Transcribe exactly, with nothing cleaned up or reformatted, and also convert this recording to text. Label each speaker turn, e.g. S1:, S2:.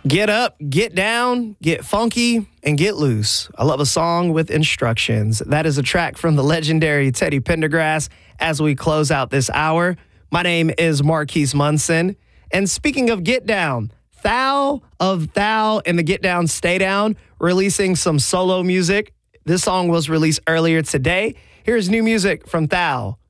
S1: Get up, get down, get funky, and get loose. I love a song with instructions. That is a track from the legendary Teddy Pendergrass as we close out this hour. My name is Marquise Munson. And speaking of get down, Thou of Thou and the Get Down Stay Down releasing some solo music. This song was released earlier today. Here's new music from Thou.